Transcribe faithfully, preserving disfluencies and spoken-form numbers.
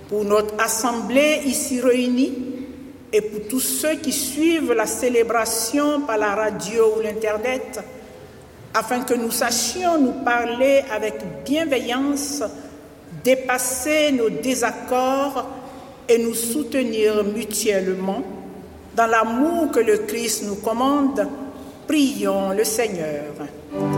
pour notre assemblée ici réunie et pour tous ceux qui suivent la célébration par la radio ou l'Internet, afin que nous sachions nous parler avec bienveillance, dépasser nos désaccords et nous soutenir mutuellement dans l'amour que le Christ nous commande. Prions le Seigneur.